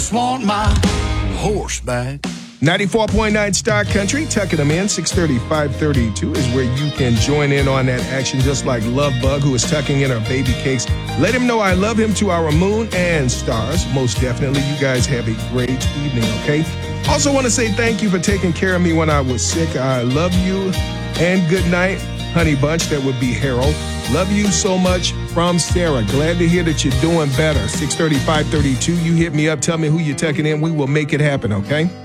just want my horse back. 94.9 Star Country, tucking them in. 630, 532 is where you can join in on that action, just like Love Bug, who is tucking in her baby cakes. Let him know I love him to our moon and stars. Most definitely. You guys have a great evening, okay? Also want to say thank you for taking care of me when I was sick. I love you, and good night, honey bunch. That would be Harold. Love you so much, from Sarah. Glad to hear that you're doing better. 630, 532. You hit me up. Tell me who you're tucking in. We will make it happen, okay?